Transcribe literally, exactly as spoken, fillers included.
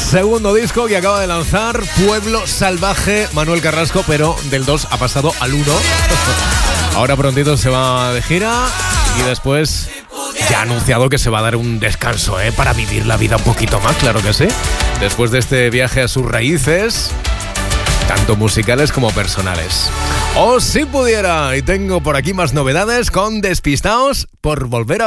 segundo disco que acaba de lanzar, Pueblo Salvaje, Manuel Carrasco, pero del dos ha pasado al uno. Ahora prontito se va de gira y después ya ha anunciado que se va a dar un descanso, ¿eh? Para vivir la vida un poquito más, claro que sí. Después de este viaje a sus raíces, tanto musicales como personales. ¡Oh, si pudiera! Y tengo por aquí más novedades con Despistaos por volver a